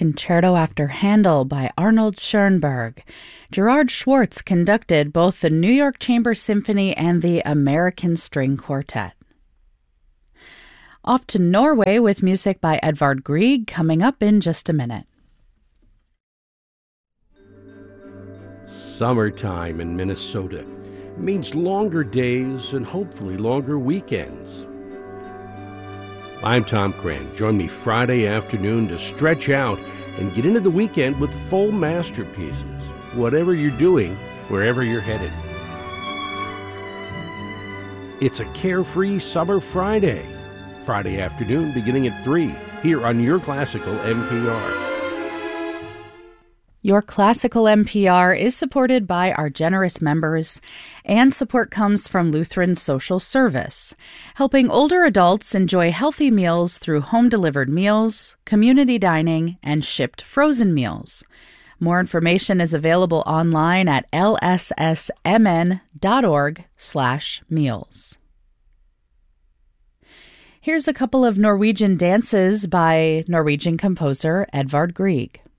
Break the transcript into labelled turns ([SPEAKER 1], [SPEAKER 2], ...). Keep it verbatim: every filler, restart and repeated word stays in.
[SPEAKER 1] Concerto After Handel by Arnold Schoenberg. Gerard Schwartz conducted both the New York Chamber Symphony and the American String Quartet. Off to Norway with music by Edvard Grieg coming up in just a minute.
[SPEAKER 2] Summertime in Minnesota means longer days and hopefully longer weekends. I'm Tom Cran. Join me Friday afternoon to stretch out and get into the weekend with full masterpieces, whatever you're doing, wherever you're headed. It's a carefree summer Friday. Friday afternoon beginning at three, here on Your Classical N P R.
[SPEAKER 1] Your Classical N P R is supported by our generous members, and support comes from Lutheran Social Service, helping older adults enjoy healthy meals through home-delivered meals, community dining, and shipped frozen meals. More information is available online at l s s m n dot org slash meals. Here's a couple of Norwegian dances by Norwegian composer Edvard Grieg.